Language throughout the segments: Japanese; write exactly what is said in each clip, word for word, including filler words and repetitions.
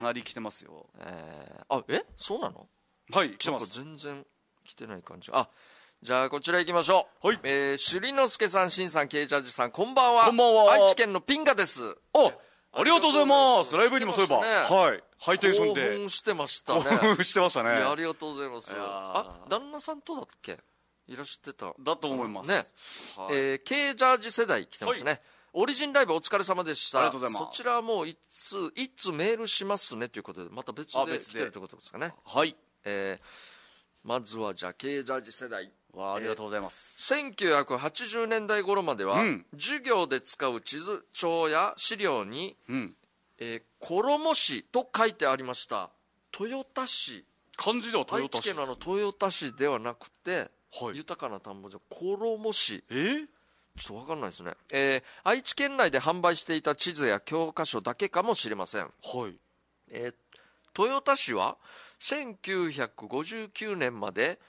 かなり来てますよ。 えー、あえそうなの？ はい来てます。 なんか全然来てない感じ。あじゃあこちら行きましょう。 はい、 えー、朱里之助さん、しんさん、ケイジャージさん、こんばんは。 こんばんは。 愛知県のピンガです。 あありがとうございます。ライブにもそういえば、 ね、 はいハイテンションで興奮してましたね。 興奮してましたね。 いやありがとうございます。あ旦那さんとだっけいらしてただと思いますね、 はい、 えー、K ジャージ世代来てますね、はい、オリジンライブお疲れ様でした。 ありがとうございます。 そちらはもういついつメールしますねということで、また別で来てるということですかね。 はい、 えー、まずはじゃあ K ジャージ世代わありがとうございます、 えー、せんきゅうひゃくはちじゅうねんだい頃までは、うん、授業で使う地図帳や資料に、うんえー、衣市と書いてありました。豊田市、 漢字では豊田市、 愛知県のあの豊田市ではなくて、はい、豊かな田んぼじゃ衣市、 えー、 ちょっと分かんないですね、えー、愛知県内で販売していた地図や教科書だけかもしれません。 はい、 えー、豊田市はせんきゅうひゃくごじゅうきゅうねんまで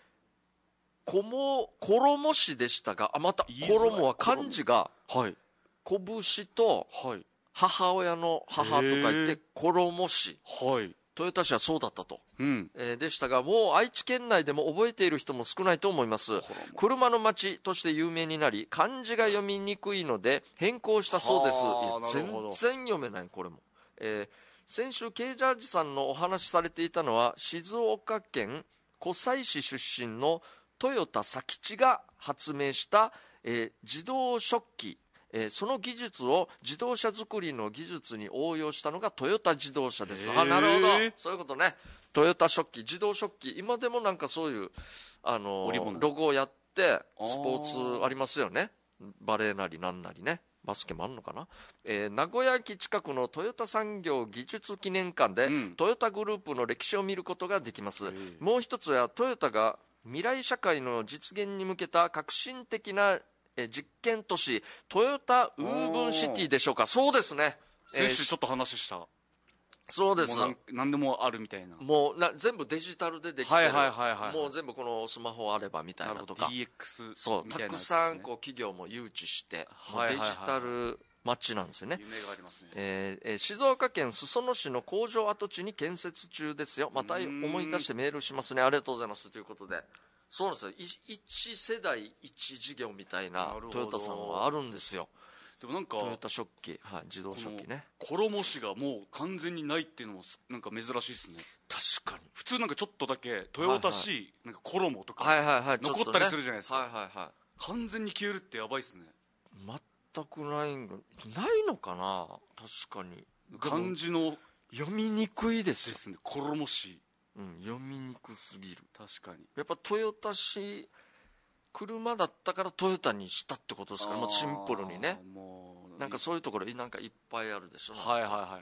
衣市でしたが、あまた衣は漢字が、はい、拳と、はい母親の母と書いて衣市、はい、豊田市はそうだったと、うんえー、でしたが、もう愛知県内でも覚えている人も少ないと思います。車の町として有名になり、漢字が読みにくいので変更したそうです。いや全然読めない。これも、えー、先週ケイジャージさんのお話しされていたのは、静岡県湖西市出身の豊田佐吉が発明した、えー、自動食器、えー、その技術を自動車作りの技術に応用したのがトヨタ自動車です。あ、なるほど、そういうことね。トヨタ食器、自動食器、今でもなんかそういうあのー、ロゴをやってスポーツありますよね。バレーなりなんなりね、バスケもあるのかな、えー、名古屋駅近くのトヨタ産業技術記念館で、うん、トヨタグループの歴史を見ることができます。もう一つはトヨタが未来社会の実現に向けた革新的なえ実験都市トヨタウーブンシティでしょうか。そうですね、 先週ちょっと話した、えー、 そうです。 もう何でもあるみたいな、 もうな全部デジタルでできてる、 はいはいはいはい、 もう全部このスマホあればみたいなとかディーエックス みたいな、ね、 そうたくさんこう企業も誘致して、はいはいはいはい、デジタル街なんですよね。 夢がありますね。 えーえー、静岡県裾野市の工場跡地に建設中ですよ。また思い出してメールしますね。ありがとうございますということで、そうなんですよ。一世代一事業みたいなトヨタさんはあるんですよ。 でもなんかトヨタ食器、はい、自動食器ね。 衣市がもう完全にないっていうのもなんか珍しいですね。 確かに普通なんかちょっとだけトヨタ市なんか衣とか残ったりするじゃないですか、 はいはいはい、 完全に消えるってやばいっすね。 全くないんがないのかな。確かに漢字の読みにくいですよですね、衣市、 うん、読みにくすぎる。 確かにやっぱトヨタ市車だったからトヨタにしたってことですから、もうシンプルにね。もうなんかそういうところなんかいっぱいあるでしょ。 はいはいはい、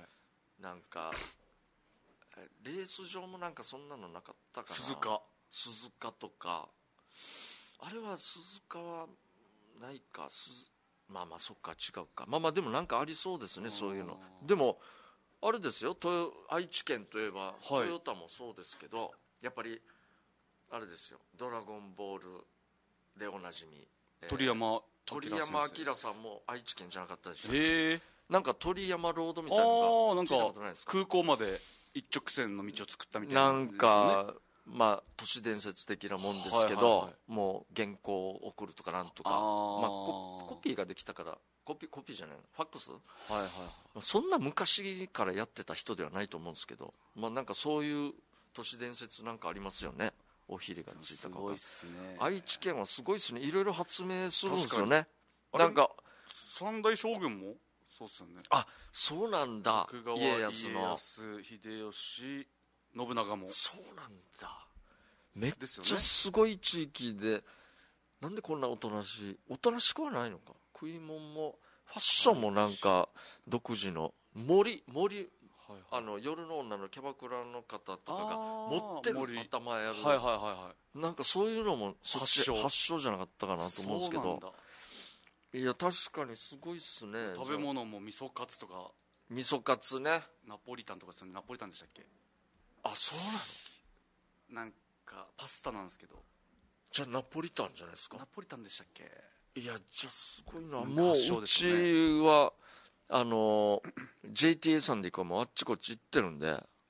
なんかレース場もなんかそんなのなかったかな。 鈴鹿鈴鹿とか、あれは鈴鹿はないか、まあまあそっか違うか、まあまあでもなんかありそうですね、そういうの。でもあれですよ、愛知県といえば、はい、トヨタもそうですけど、やっぱりあれですよ、ドラゴンボールでおなじみ、えー、 鳥山鳥山明さんも愛知県じゃなかったでしたっけ。 へー、 なんか鳥山ロードみたいなのが聞いたことないですか。 空港まで一直線の道を作ったみたいな、 なんかまあ都市伝説的なもんですけど、はいはいはい、もう原稿を送るとかなんとか、あ、まあ、コ, コピーができたからコピ, コピーじゃないのファックス、はいはい、そんな昔からやってた人ではないと思うんですけど、まあなんかそういう都市伝説なんかありますよね。おひれがついたか。 すごいっすね。 愛知県はすごいっすね。いろいろ発明するんですよね。なんか三代将軍もそうっすよね。 あ、そうなんだ。 徳川家康の家康秀吉信長もそうなんだ。めっちゃすごい地域で、なんでこんなおとなしい、おとなしくはないのか。食い物もファッションもなんか独自の森森、はいはい、あの夜の女のキャバクラの方とかが持ってる頭やる、はいはいはい、なんかそういうのもそっち発祥じゃなかったかなと思うんですけど。いや確かにすごいっすね。 食べ物も味噌カツとか、 味噌カツね、 ナポリタンとかですよね。ナポリタンでしたっけ。 あ、そうなの。 なんかパスタなんですけど。 じゃあナポリタンじゃないですか。 ナポリタンでしたっけ。 いやじゃあすごいな。もううちはあの ジェイティーエー さんで行くもあっちこっち行ってるんで、